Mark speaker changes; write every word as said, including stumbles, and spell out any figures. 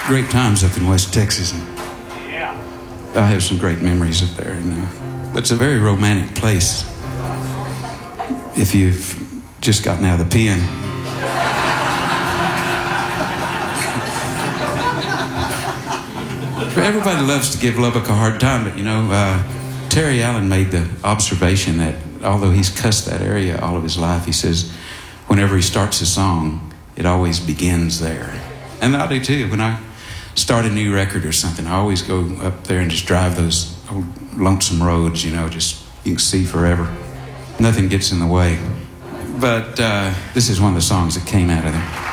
Speaker 1: great times up in West Texas. And I have some great memories up there. And, uh, it's a very romantic place if you've just gotten out of the pen. Everybody loves to give Lubbock a hard time, but, you know, uh, Terry Allen made the observation that although he's cussed that area all of his life, he says whenever he starts a song, it always begins there. And I do too. When I start a new record or something, I always go up there and just drive those old lonesome roads, you know, just you can see forever. Nothing gets in the way. But uh, this is one of the songs that came out of them.